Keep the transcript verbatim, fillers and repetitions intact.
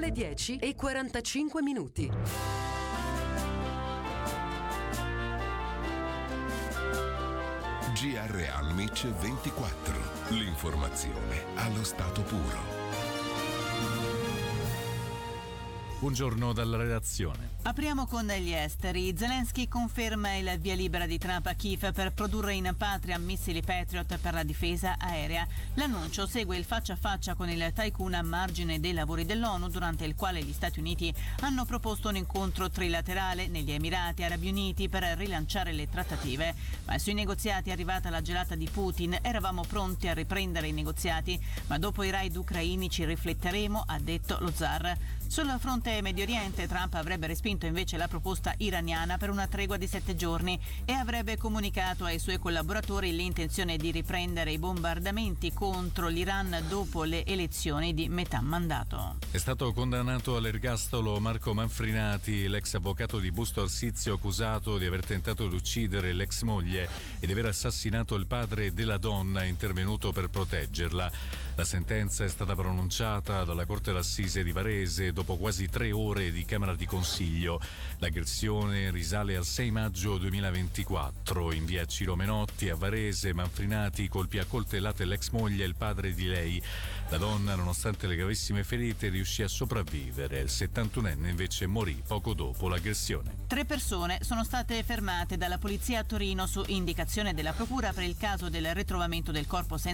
ore dieci e quarantacinque minuti. G R Almic ventiquattro. L'informazione allo stato puro. Buongiorno dalla redazione. Apriamo con gli esteri. Zelensky conferma il via libera di Trump a Kiev per produrre in patria missili Patriot per la difesa aerea. L'annuncio segue il faccia a faccia con il tycoon a margine dei lavori dell'ONU, durante il quale gli Stati Uniti hanno proposto un incontro trilaterale negli Emirati Arabi Uniti per rilanciare le trattative. Ma sui negoziati è arrivata la gelata di Putin. Eravamo pronti a riprendere i negoziati, ma dopo i raid ucraini ci rifletteremo, ha detto lo zar. Sul fronte Medio Oriente, Trump avrebbe respinto invece la proposta iraniana per una tregua di sette giorni e avrebbe comunicato ai suoi collaboratori l'intenzione di riprendere i bombardamenti contro l'Iran dopo le elezioni di metà mandato. È stato condannato all'ergastolo Marco Manfrinati, l'ex avvocato di Busto Arsizio, accusato di aver tentato di uccidere l'ex moglie e di aver assassinato il padre della donna intervenuto per proteggerla. La sentenza è stata pronunciata dalla Corte d'Assise di Varese dopo quasi tre ore di Camera di Consiglio. L'aggressione risale al sei maggio duemilaventiquattro. In via Ciro Menotti a Varese, Manfrinati colpì a coltellate l'ex moglie e il padre di lei. La donna, nonostante le gravissime ferite, riuscì a sopravvivere. Il settantunenne invece morì poco dopo l'aggressione. Tre persone sono state fermate dalla polizia a Torino su indicazione della procura per il caso del ritrovamento del corpo senza